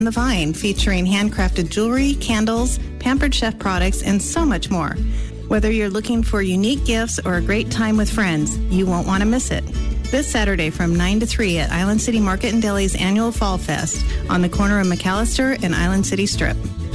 The Vine, featuring handcrafted jewelry, candles, Pampered Chef products, and so much more. Whether you're looking for unique gifts or a great time with friends, you won't want to miss it. This Saturday from 9 to 3 at Island City Market and Deli's annual Fall Fest on the corner of McAllister and Island City Strip.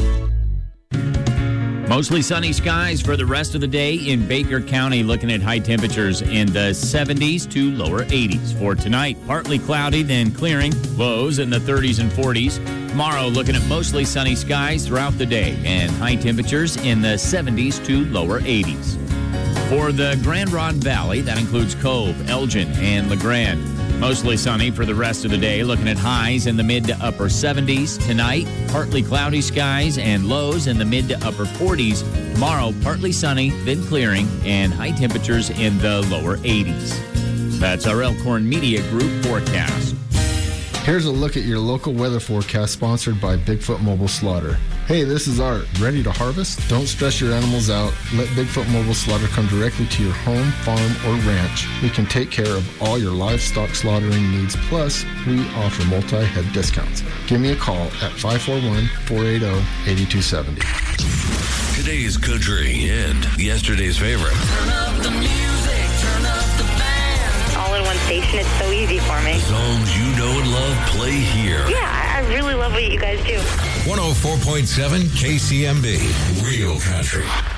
Mostly sunny skies for the rest of the day in Baker County, looking at high temperatures in the 70s to lower 80s. For tonight, partly cloudy, then clearing, lows in the 30s and 40s. Tomorrow, looking at mostly sunny skies throughout the day and high temperatures in the 70s to lower 80s. For the Grand Rod Valley, that includes Cove, Elgin, and LeGrand. Mostly sunny for the rest of the day, looking at highs in the mid to upper 70s. Tonight, partly cloudy skies and lows in the mid to upper 40s. Tomorrow, partly sunny, then clearing, and high temperatures in the lower 80s. That's our Elkhorn Media Group forecast. Here's a look at your local weather forecast sponsored by Bigfoot Mobile Slaughter. Hey, this is Art. Ready to harvest? Don't stress your animals out. Let Bigfoot Mobile Slaughter come directly to your home, farm, or ranch. We can take care of all your livestock slaughtering needs, plus we offer multi-head discounts. Give me a call at 541-480-8270. Today's country and yesterday's favorite. Turn up the music, turn up the band. All in one station, it's so easy for me. Songs you know and love play here. Yeah, I really love what you guys do. 104.7 KCMB, Real Country.